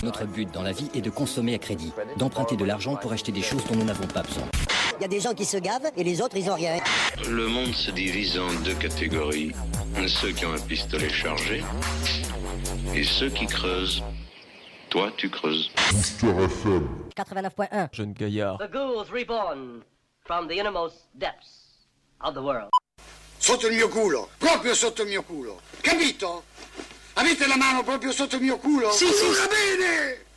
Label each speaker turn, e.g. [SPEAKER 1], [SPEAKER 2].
[SPEAKER 1] Notre but dans la vie est de consommer à crédit, d'emprunter de l'argent pour acheter des choses dont nous n'avons pas besoin.
[SPEAKER 2] Il y a des gens qui se gavent et les autres, ils ont rien.
[SPEAKER 3] Le monde se divise en deux catégories. Ceux qui ont un pistolet chargé et ceux qui creusent. Toi, tu creuses.
[SPEAKER 2] 89.1.
[SPEAKER 4] Jeune gaillard.
[SPEAKER 5] The ghouls reborn from the innermost depths of the world.
[SPEAKER 6] Sotto il mio culo, proprio sotto il mio culo, capito? Avete la mano proprio sotto il mio culo? Sì, sì, va bene!